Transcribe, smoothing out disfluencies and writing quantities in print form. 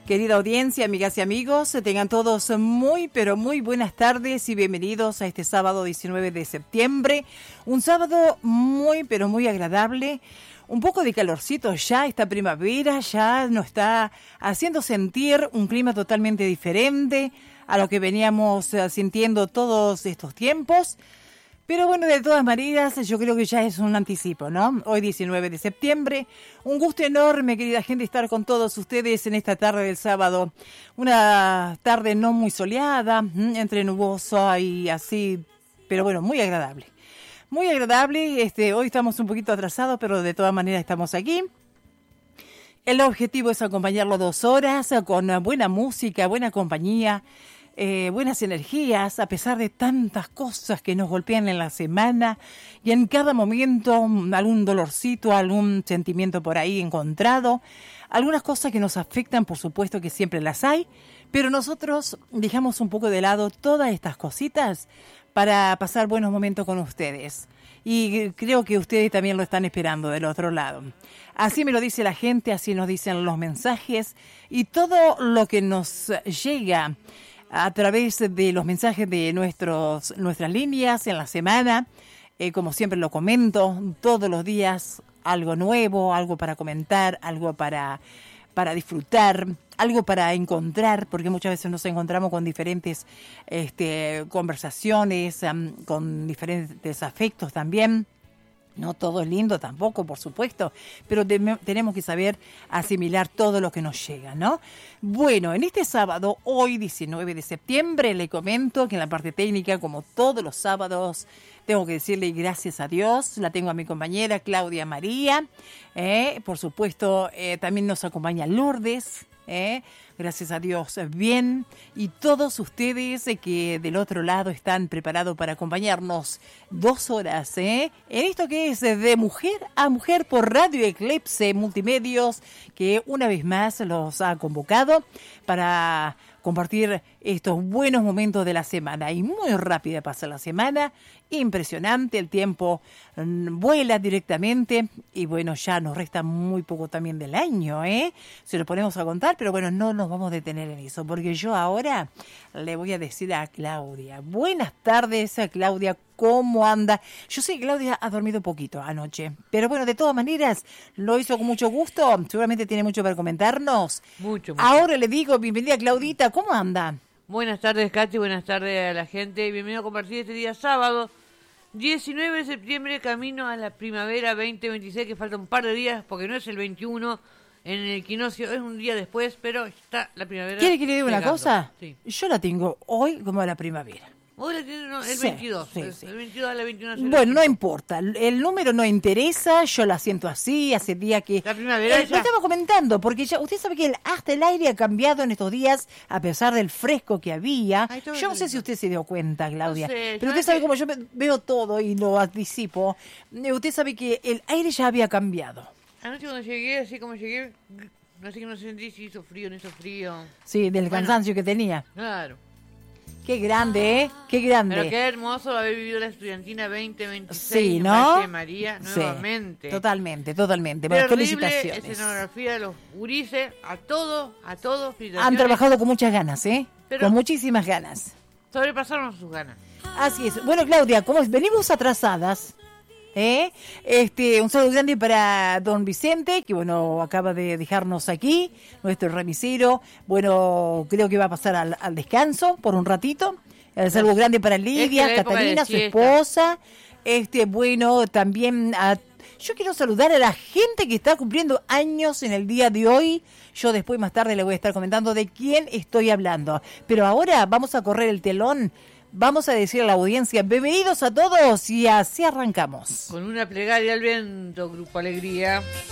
Querida audiencia, amigas y amigos, tengan todos muy, pero muy buenas tardes y bienvenidos a este sábado 19 de septiembre. Un sábado muy, pero muy agradable. Un poco de calorcito ya, esta primavera ya nos está haciendo sentir un clima totalmente diferente a lo que veníamos sintiendo todos estos tiempos. Pero bueno, de todas maneras, yo creo que ya es un anticipo, ¿no? Hoy 19 de septiembre, un gusto enorme, querida gente, estar con todos ustedes en esta tarde del sábado. Una tarde no muy soleada, entre nubosa y así, pero bueno, muy agradable. Muy agradable, hoy estamos un poquito atrasados, pero de todas maneras estamos aquí. El objetivo es acompañarlo 2 horas con buena música, buena compañía, buenas energías, a pesar de tantas cosas que nos golpean en la semana y en cada momento algún dolorcito, algún sentimiento por ahí encontrado, algunas cosas que nos afectan, por supuesto que siempre las hay, pero nosotros dejamos un poco de lado todas estas cositas para pasar buenos momentos con ustedes. Y creo que ustedes también lo están esperando del otro lado. Así me lo dice la gente, así nos dicen los mensajes y todo lo que nos llega a través de los mensajes de nuestras líneas en la semana. Como siempre lo comento, todos los días algo nuevo, algo para comentar, algo para disfrutar, algo para encontrar, porque muchas veces nos encontramos con diferentes conversaciones, con diferentes afectos también. No todo es lindo tampoco, por supuesto, pero tenemos que saber asimilar todo lo que nos llega, ¿no? Bueno, en este sábado, hoy 19 de septiembre, le comento que en la parte técnica, como todos los sábados, tengo que decirle gracias a Dios, la tengo a mi compañera Claudia María, por supuesto, también nos acompaña Lourdes, gracias a Dios, bien, y todos ustedes que del otro lado están preparados para acompañarnos 2 horas, en esto que es de mujer a mujer por Radio Eclipse Multimedios, que una vez más los ha convocado para compartir estos buenos momentos de la semana. Y muy rápida pasa la semana, impresionante, el tiempo vuela directamente y bueno, ya nos resta muy poco también del año, se lo ponemos a contar, pero bueno, no nos vamos a detener en eso, porque yo ahora le voy a decir a Claudia. Buenas tardes, Claudia, ¿cómo anda? Yo sé que Claudia ha dormido poquito anoche, pero bueno, de todas maneras, lo hizo con mucho gusto, seguramente tiene mucho para comentarnos. Mucho. Ahora le digo, bienvenida Claudita, ¿cómo anda? Buenas tardes, Katy, buenas tardes a la gente, bienvenido a compartir este día sábado, 19 de septiembre, camino a la primavera 2026, que falta un par de días, porque no es el 21 en el equinoccio, es un día después, pero está la primavera. ¿Quiere que le diga una cosa? Sí. Yo la tengo hoy como la primavera. Vos la tenés el Sí, 22, sí. el 22 a la 21. Bueno, no importa, el número no interesa, yo la siento así, hace días que... La primavera Lo estaba comentando, porque ya usted sabe que hasta el aire ha cambiado en estos días, a pesar del fresco que había. Yo no sé si usted se dio cuenta, Claudia, No sé, pero usted sabe como yo veo todo y lo anticipo, usted sabe que el aire ya había cambiado. Anoche cuando llegué, así como llegué, no sé qué no sentí, si hizo frío, no hizo frío. Sí, del cansancio que tenía. Claro. Qué grande, Qué grande. Pero qué hermoso haber vivido la Estudiantina 2026 sí, en ¿no? Valle de María nuevamente. Sí, totalmente. Bueno, terrible felicitaciones. Escenografía de los gurises, a todos, felicitaciones. Han trabajado con muchas ganas, Pero con muchísimas ganas. Sobrepasaron sus ganas. Así es. Bueno, Claudia, como venimos atrasadas, un saludo grande para don Vicente, que bueno, acaba de dejarnos aquí, nuestro remisero. Bueno, creo que va a pasar al descanso por un ratito. El saludo grande para Lidia, Catalina, su esposa. Bueno, también yo quiero saludar a la gente que está cumpliendo años en el día de hoy. Yo después más tarde le voy a estar comentando de quién estoy hablando. Pero ahora vamos a correr el telón. Vamos a decir a la audiencia, bienvenidos a todos y así arrancamos. Con una plegaria al viento, Grupo Alegría.